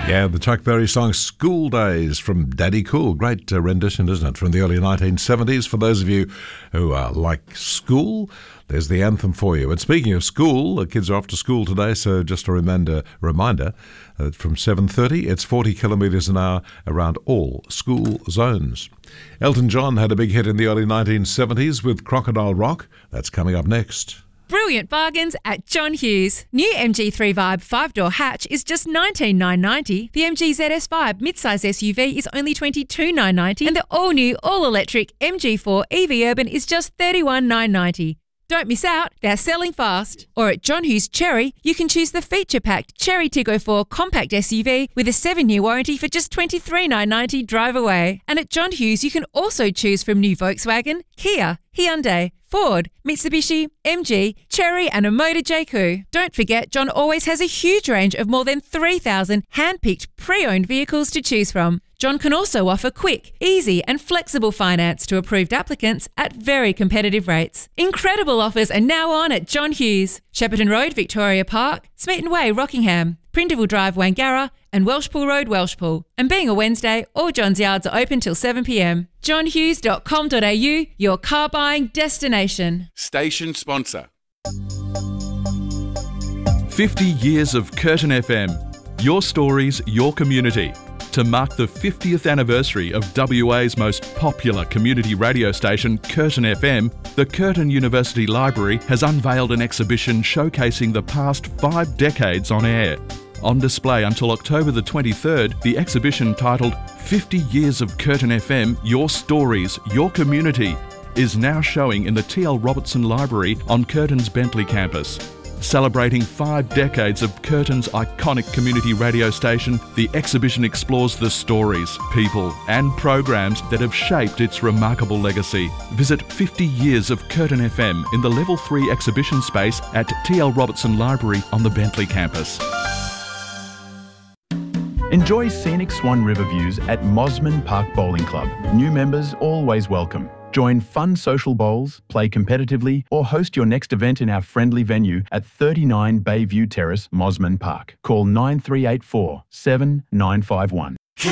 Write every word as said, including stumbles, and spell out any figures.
Yeah, the Chuck Berry song School Days from Daddy Cool. Great uh, rendition, isn't it, from the early nineteen seventies. For those of you who uh, like school, there's the anthem for you. And speaking of school, the kids are off to school today, so just a reminder, reminder uh, from seven thirty, it's forty kilometres an hour around all school zones. Elton John had a big hit in the early nineteen seventies with Crocodile Rock. That's coming up next. Brilliant bargains at John Hughes. New M G three Vibe five-door hatch is just nineteen thousand nine hundred ninety dollars. The M G Z S five midsize S U V is only twenty-two thousand nine hundred ninety dollars. And the all-new, all-electric M G four E V Urban is just thirty-one thousand nine hundred ninety dollars. Don't miss out, they're selling fast. Or at John Hughes Cherry, you can choose the feature-packed Cherry Tiggo four compact S U V with a seven-year warranty for just twenty-three thousand nine hundred ninety dollars drive away. And at John Hughes, you can also choose from new Volkswagen, Kia, Hyundai, Ford, Mitsubishi, M G, Chery and Omoda J Q. Don't forget, John always has a huge range of more than three thousand hand-picked pre-owned vehicles to choose from. John can also offer quick, easy and flexible finance to approved applicants at very competitive rates. Incredible offers are now on at John Hughes. Shepparton Road, Victoria Park, Smeaton Way, Rockingham, Prindiville Drive, Wangara and Welshpool Road, Welshpool. And being a Wednesday, all John's yards are open till seven p m. john hughes dot com dot a u, your car buying destination. Station sponsor. fifty years of Curtin F M. Your stories, your community. To mark the fiftieth anniversary of W A's most popular community radio station, Curtin F M, the Curtin University Library has unveiled an exhibition showcasing the past five decades on air. On display until October the twenty-third, the exhibition titled fifty years of Curtin F M, Your Stories, Your Community is now showing in the T L Robertson Library on Curtin's Bentley campus. Celebrating five decades of Curtin's iconic community radio station, the exhibition explores the stories, people and programs that have shaped its remarkable legacy. Visit fifty years of Curtin F M in the Level three exhibition space at T L Robertson Library on the Bentley campus. Enjoy scenic Swan River views at Mosman Park Bowling Club. New members always welcome. Join fun social bowls, play competitively, or host your next event in our friendly venue at thirty-nine Bayview Terrace, Mosman Park. Call nine three eight four, seven nine five one.